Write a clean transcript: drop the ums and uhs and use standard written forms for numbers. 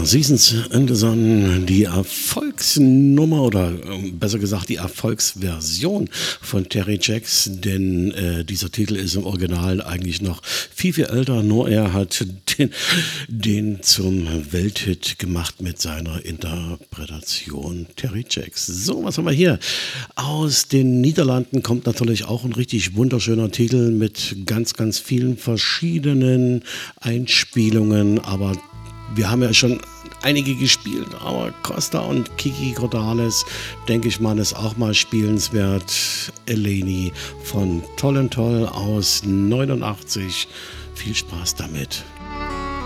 Seasons in the Sun, die Erfolgsnummer oder besser gesagt die Erfolgsversion von Terry Jacks, denn dieser Titel ist im Original eigentlich noch viel, viel älter, nur er hat den zum Welthit gemacht mit seiner Interpretation Terry Jacks. So, was haben wir hier? Aus den Niederlanden kommt natürlich auch ein richtig wunderschöner Titel mit ganz, ganz vielen verschiedenen Einspielungen, aber wir haben ja schon einige gespielt, aber Costa und Kiki Cordales, denke ich mal, ist auch mal spielenswert. Eleni von Toll und Toll aus 89. Viel Spaß damit.